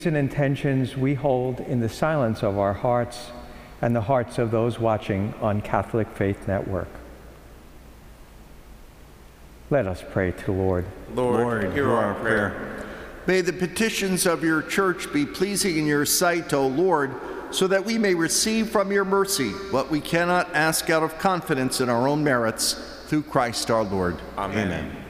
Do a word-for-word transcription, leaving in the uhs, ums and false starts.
and intentions we hold in the silence of our hearts and the hearts of those watching on Catholic Faith Network. Let us pray to the Lord. Lord, Lord hear our prayer. May the petitions of your church be pleasing in your sight, O Lord, so that we may receive from your mercy what we cannot ask out of confidence in our own merits, through Christ our Lord. Amen. Amen.